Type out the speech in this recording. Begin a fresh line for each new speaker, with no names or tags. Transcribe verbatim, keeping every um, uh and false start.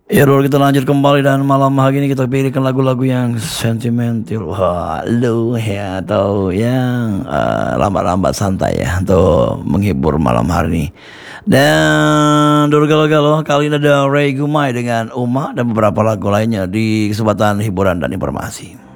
Ya Dul, kita lanjut kembali dan malam hari ini kita pilihkan lagu-lagu yang sentimental. Wah, lu ya atau yang eh, lambat-lambat santai ya untuk menghibur malam hari ini. Dan Dul galau-galau kali ini ada Ray Gumai dengan Uma dan beberapa lagu lainnya di kesempatan hiburan dan informasi.